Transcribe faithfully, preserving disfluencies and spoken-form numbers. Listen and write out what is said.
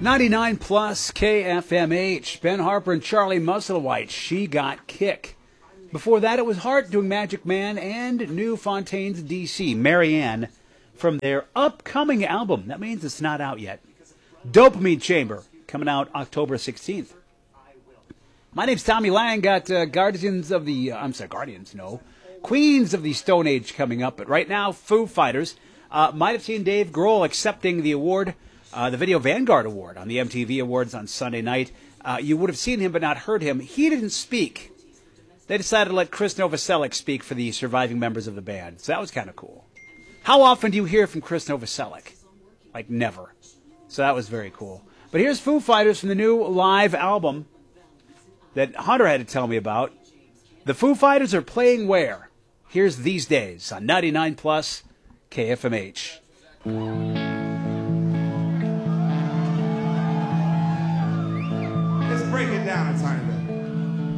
ninety-nine plus K F M H. Ben Harper and Charlie Musselwhite. She Got Kick. Before that, it was Hart doing Magic Man and New Fontaine's D C, Marianne, from their upcoming album. That means it's not out yet. Dopamine Chamber, coming out October sixteenth. My name's Tommy Lang. Got uh, Guardians of the, uh, I'm sorry, Guardians, no. Queens of the Stone Age coming up. But right now, Foo Fighters. Uh, might have seen Dave Grohl accepting the award, uh, the Video Vanguard Award on the M T V Awards on Sunday night. Uh, you would have seen him but not heard him. He didn't speak. They decided to let Chris Novoselic speak for the surviving members of the band. So that was kind of cool. How often do you hear from Chris Novoselic? Like never. So that was very cool. But here's Foo Fighters from the new live album that Hunter had to tell me about. The Foo Fighters are playing where? Here's These Days on ninety-nine plus K F M H. Let's break it down a tiny bit.